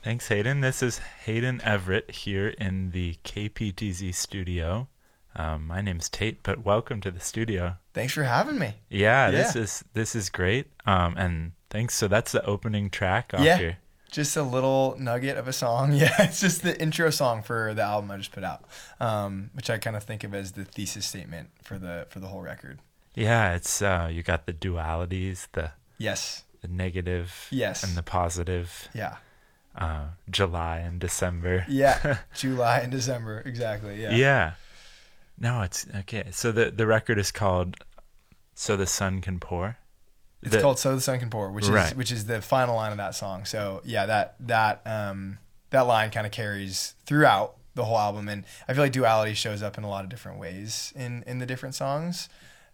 Thanks, Hayden. This is Hayden Everett here in the KPTZ studio. My name's Tate, but welcome to the studio. Thanks for having me. Yeah, Yeah. this is great. And thanks. So that's the opening track off Yeah. here. Just a little nugget of a song. Yeah, it's just the intro song for the album I just put out, which I kind of think of as the thesis statement for the whole record. Yeah, it's you got the dualities, Yes. the negative, Yes. and the positive. Yeah. July and December. Yeah. July and December. Exactly. Yeah. Yeah. No, it's okay. So the record is called "So the Sun Can Pour." It's called "So the Sun Can Pour," Right. which is the final line of that song. So yeah, that line kind of carries throughout the whole album, and I feel like duality shows up in a lot of different ways in the different songs.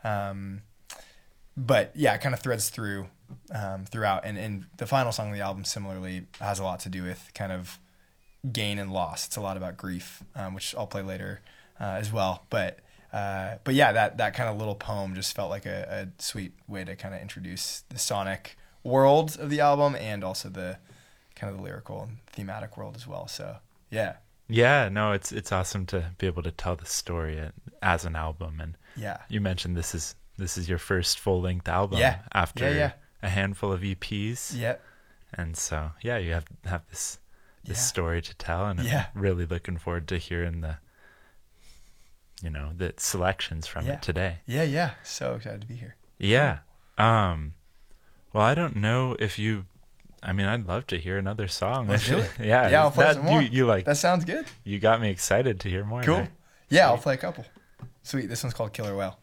But yeah, it kind of threads throughout, and the final song of the album similarly has a lot to do with kind of gain and loss. It's a lot about grief, which I'll play later as well. But yeah, that kind of little poem just felt like a sweet way to kind of introduce the sonic world of the album and also the kind of the lyrical and thematic world as well. So yeah, Yeah, no, it's awesome to be able to tell the story as an album. And yeah, you mentioned this is your first full length album Yeah. after Yeah. a handful of EPs. yeah, And so yeah, you have this Yeah. story to tell, and Yeah. I'm really looking forward to hearing the selections from Yeah. it today. yeah. So excited to be here. Yeah. Well, I don't know if I'd love to hear another song. Let's do it. Yeah. Yeah, I'll play some more. You That sounds good. you got me excited to hear more. Cool. there. Yeah, I'll Sweet. play a couple. Sweet. This one's called Killer Whale.